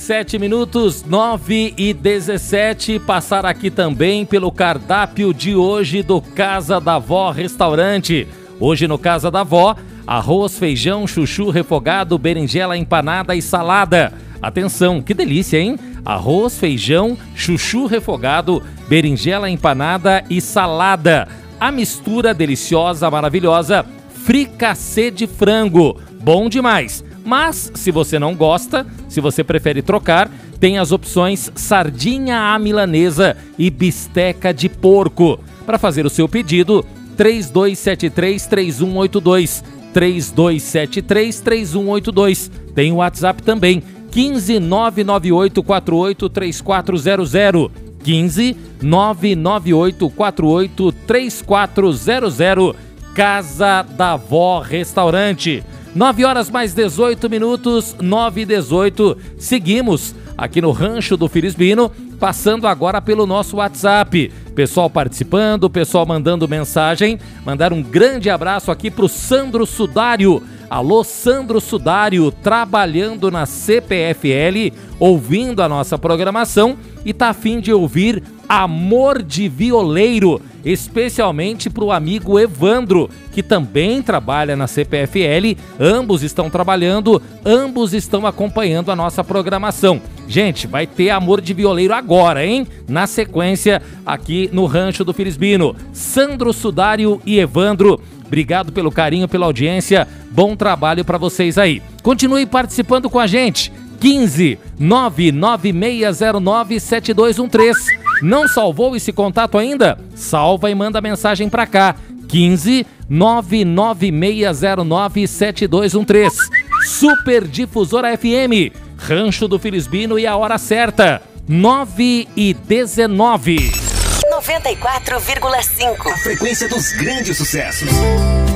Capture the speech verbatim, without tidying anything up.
dezessete minutos, nove e dezessete. Passar aqui também pelo cardápio de hoje do Casa da Vó Restaurante. Hoje no Casa da Vó, arroz, feijão, chuchu refogado, berinjela empanada e salada. Atenção, que delícia, hein? Arroz, feijão, chuchu refogado, berinjela empanada e salada. A mistura deliciosa, maravilhosa, fricassê de frango. Bom demais. Mas, se você não gosta, se você prefere trocar, tem as opções sardinha à milanesa e bisteca de porco. Para fazer o seu pedido, três dois sete três, três um oito dois. três dois sete três, três um oito dois. Tem o WhatsApp também, quinze, nove nove oito quatro oito, três quatro zero zero. quinze, nove nove oito quatro oito, três quatro zero zero. Casa da Vó Restaurante. nove horas mais dezoito minutos, nove e dezoito. Seguimos aqui no Rancho do Filisbino, passando agora pelo nosso WhatsApp. Pessoal participando, pessoal mandando mensagem. Mandar um grande abraço aqui pro Sandro Sudário. Alô, Sandro Sudário, trabalhando na C P F L, ouvindo a nossa programação e tá a fim de ouvir Amor de Violeiro, especialmente para o amigo Evandro, que também trabalha na C P F L. Ambos estão trabalhando, ambos estão acompanhando a nossa programação. Gente, vai ter Amor de Violeiro agora, hein? Na sequência, aqui no Rancho do Filisbino. Sandro Sudário e Evandro, obrigado pelo carinho, pela audiência. Bom trabalho para vocês aí. Continue participando com a gente. quinze, nove nove seis zero nove, sete dois um três. Não salvou esse contato ainda? Salva e manda mensagem para cá. quinze, nove nove seis zero nove, sete dois um três. Super Difusora F M, Rancho do Filisbino e a hora certa, nove e dezenove. noventa e quatro vírgula cinco. A frequência dos grandes sucessos.